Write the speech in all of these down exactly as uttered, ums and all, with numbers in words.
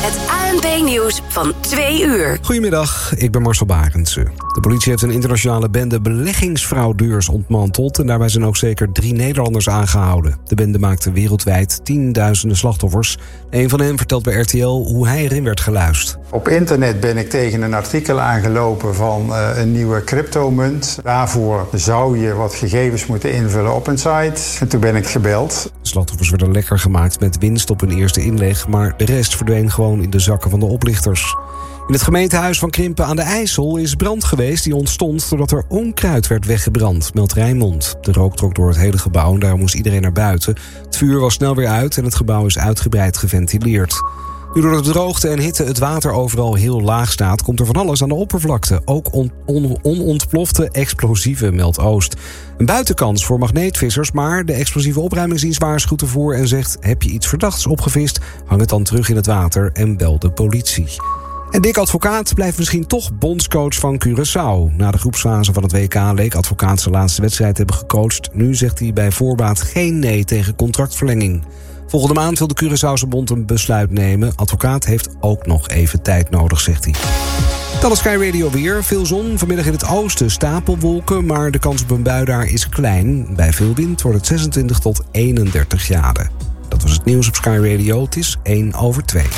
Het A N P-nieuws van twee uur. Goedemiddag, ik ben Marcel Barendse. De politie heeft een internationale bende beleggingsfraudeurs ontmanteld en daarbij zijn ook zeker drie Nederlanders aangehouden. De bende maakte wereldwijd tienduizenden slachtoffers. Een van hen vertelt bij R T L hoe hij erin werd geluisterd. Op internet ben ik tegen een artikel aangelopen van uh, een nieuwe cryptomunt. Daarvoor zou je wat gegevens moeten invullen op een site. En toen ben ik gebeld. De slachtoffers werden lekker gemaakt met winst op hun eerste inleg, maar de rest verdween gewoon in de zakken van de oplichters. In het gemeentehuis van Krimpen aan de IJssel is brand geweest die ontstond doordat er onkruid werd weggebrand, meldt Rijnmond. De rook trok door het hele gebouw en daarom moest iedereen naar buiten. Het vuur was snel weer uit en het gebouw is uitgebreid geventileerd. Nu door de droogte en hitte het water overal heel laag staat, komt er van alles aan de oppervlakte. Ook on- on- onontplofte explosieven, meldt Oost. Een buitenkans voor magneetvissers, maar de explosieve opruimingsdienst waarschuwt ervoor en zegt: heb je iets verdachts opgevist, hang het dan terug in het water en bel de politie. En Dick Advocaat blijft misschien toch bondscoach van Curaçao. Na de groepsfase van het W K leek Advocaat zijn laatste wedstrijd te hebben gecoacht. Nu zegt hij bij voorbaat geen nee tegen contractverlenging. Volgende maand wil de Curaçaose bond een besluit nemen. Advocaat heeft ook nog even tijd nodig, zegt hij. Dan is Sky Radio weer. Veel zon, vanmiddag in het oosten stapelwolken, maar de kans op een bui daar is klein. Bij veel wind wordt het zesentwintig tot eenendertig graden. Dat was het nieuws op Sky Radio. Het is één over twee.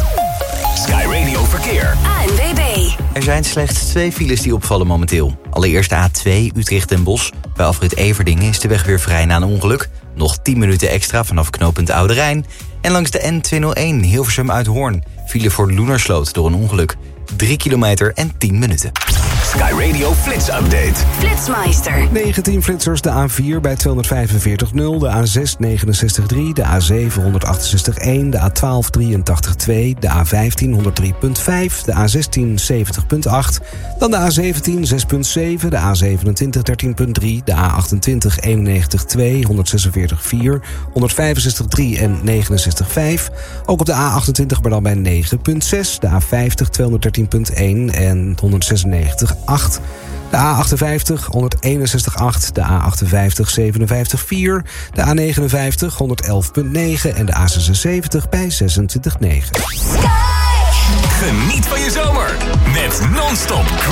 Sky Radio Verkeer. A N W B. Er zijn slechts twee files die opvallen momenteel. Allereerst de A twee Utrecht-Den Bosch. Bij afrit Everdingen is de weg weer vrij na een ongeluk. Nog tien minuten extra vanaf knooppunt Oude Rijn. En langs de N tweehonderdéén Hilversum uit Hoorn. File voor Loenersloot door een ongeluk. drie kilometer en tien minuten. Sky Radio Flits Update. Flitsmeister. negentien flitsers, de A vier bij tweehonderdvijfenveertig nul, de A zes negenenzestig drie, de A zeven honderdachtenzestig één, de A twaalf drieëntachtig twee, de A vijftien honderdrie komma vijf, de A zestien zeventig komma acht, dan de A zeventien zes komma zeven, de A zevenentwintig dertien komma drie, de A achtentwintig eenennegentig twee, honderdzesenveertig vier, honderdvijfenzestig drie en negenenzestig vijf. Ook op de A achtentwintig, maar dan bij negen komma zes, de A vijftig tweehonderddertien komma één en honderdzesennegentig acht. De A achtenvijftig honderdeenenzestig acht, de A achtenvijftig zevenenvijftig vier, de A negenenvijftig honderdelf komma negen en de A zesenzeventig bij zesentwintig negen. Geniet van je zomer met non-stop